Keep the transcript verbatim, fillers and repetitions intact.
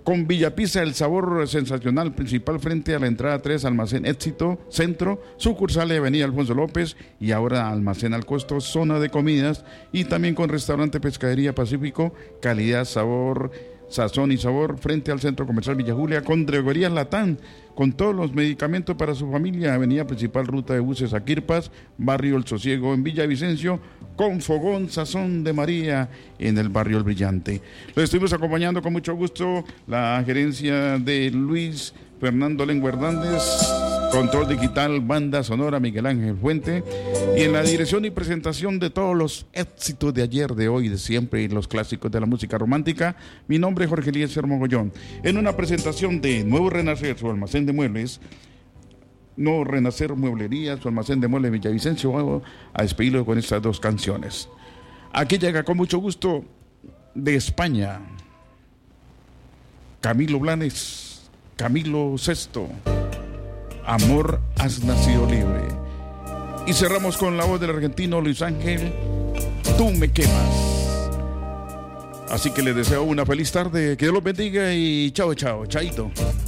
Con Villapisa, el sabor sensacional, principal frente a la entrada tres, Almacén Éxito, Centro, sucursal de Avenida Alfonso López y ahora Almacén al Costo, zona de comidas, y también con restaurante Pescadería Pacífico, calidad, sabor, sazón y sabor, frente al Centro Comercial Villa Julia, con Droguerías Latán, con todos los medicamentos para su familia, avenida principal, ruta de buses a Quirpas, barrio El Sosiego en Villavicencio, con Fogón Sazón de María en el barrio El Brillante. Lo estuvimos acompañando con mucho gusto la gerencia de Luis Fernando Lengua Hernández, control digital, banda sonora Miguel Ángel Fuente, y en la dirección y presentación de todos los éxitos de ayer, de hoy, de siempre y los clásicos de la música romántica, mi nombre es Jorge Eliezer Mogollón, en una presentación de Nuevo Renacer, su almacén de muebles, Nuevo Renacer Mueblería, su almacén de muebles Villavicencio. Vamos a despedirlo con estas dos canciones. Aquí llega con mucho gusto de España Camilo Blanes, Camilo Sesto, Amor, has nacido libre. Y cerramos con la voz del argentino Luis Ángel, Tú me quemas. Así que les deseo una feliz tarde, que Dios los bendiga y chao, chao, chaito.